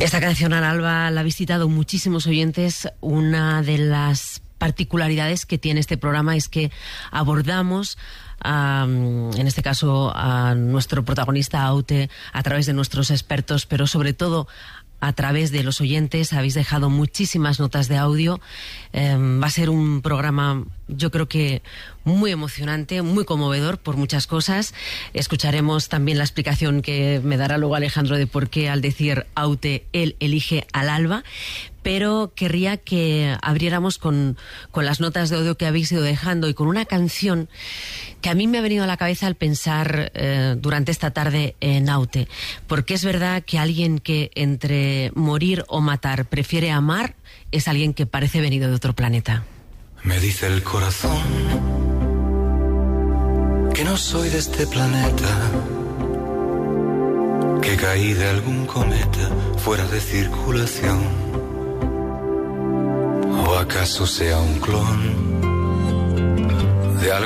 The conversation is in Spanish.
Esta canción al alba la ha visitado muchísimos oyentes. Una de las particularidades que tiene este programa es que abordamos en este caso a nuestro protagonista Aute a través de nuestros expertos, pero sobre todo a través de los oyentes. Habéis dejado muchísimas notas de audio. Va a ser un programa, yo creo que muy emocionante, muy conmovedor por muchas cosas. Escucharemos también la explicación que me dará luego Alejandro de por qué al decir Aute, él elige al alba. Pero querría que abriéramos con las notas de audio que habéis ido dejando y con una canción que a mí me ha venido a la cabeza al pensar durante esta tarde en Aute. Porque es verdad que alguien que entre morir o matar prefiere amar es alguien que parece venido de otro planeta. Me dice el corazón que no soy de este planeta, que caí de algún cometa fuera de circulación. ¿O acaso sea un clon